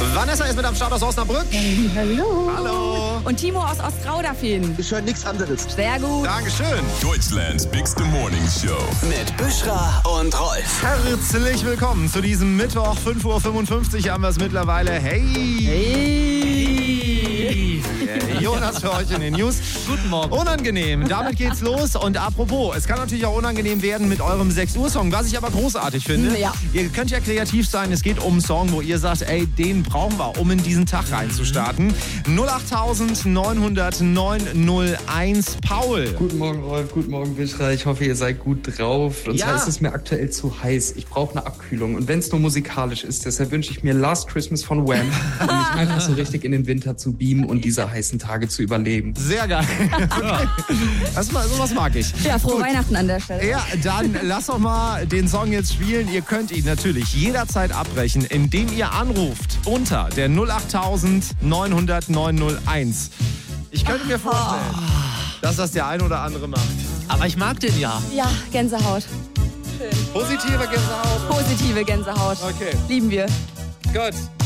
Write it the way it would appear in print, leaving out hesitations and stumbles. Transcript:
Vanessa ist mit am Start aus Osnabrück. Hallo. Hallo. Und Timo aus Ostrauderfehn. Ich höre nichts anderes. Sehr gut. Dankeschön. Deutschlands bigste Morning Show. Mit Büschra und Rolf. Herzlich willkommen zu diesem Mittwoch, 5.55 Uhr haben wir es mittlerweile. Hey. Jonas für euch in den News. Guten Morgen. Unangenehm, damit geht's los. Und apropos, es kann natürlich auch unangenehm werden mit eurem 6 Uhr Song, was ich aber großartig finde. Ja. Ihr könnt ja kreativ sein, es geht um einen Song, wo ihr sagt, ey, den brauchen wir, um in diesen Tag reinzustarten. 08900 901 Paul. Guten Morgen, Rolf. Guten Morgen, Büschra. Ich hoffe, ihr seid gut drauf. Und Ja. zwar ist es mir aktuell zu heiß. Ich brauche eine Abkühlung. Und wenn es nur musikalisch ist, deshalb wünsche ich mir Last Christmas von Wham, um mich einfach so richtig in den Winter zu beamen und diese heißen Tage zu überleben. Sehr geil. Okay. Sowas mag ich. Ja, frohe Gut. Weihnachten an der Stelle. Ja, dann lasst doch mal den Song jetzt spielen. Ihr könnt ihn natürlich jederzeit abbrechen, indem ihr anruft unter der 08900 901. Ich könnte mir vorstellen, dass das der ein oder andere macht. Aber ich mag den ja. Ja, Gänsehaut. Positive Gänsehaut. Positive Gänsehaut. Okay, Lieben wir. gut.